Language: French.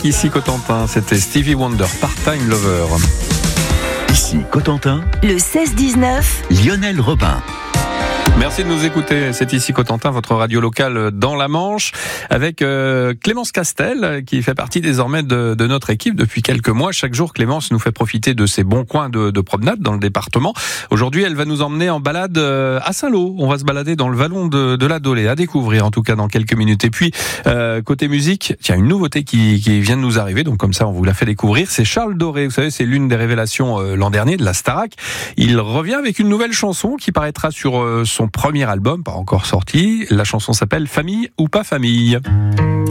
classique ici Cotentin. C'était Stevie Wonder, Part-Time Lover. Ici Cotentin, le 16-19, Lionel Robin. Merci de nous écouter. C'est ici Cotentin, votre radio locale dans la Manche, avec Clémence Castel, qui fait partie désormais de notre équipe depuis quelques mois. Chaque jour, Clémence nous fait profiter de ses bons coins de promenade dans le département. Aujourd'hui, elle va nous emmener en balade à Saint-Lô. On va se balader dans le vallon de la Dolée, à découvrir en tout cas dans quelques minutes. Et puis, côté musique, tiens, une nouveauté qui vient de nous arriver, donc comme ça on vous la fait découvrir. C'est Charles Doré, vous savez, c'est l'une des révélations l'an dernier de la Starac. Il revient avec une nouvelle chanson qui paraîtra sur son premier album, pas encore sorti. La chanson s'appelle Famille ou pas famille.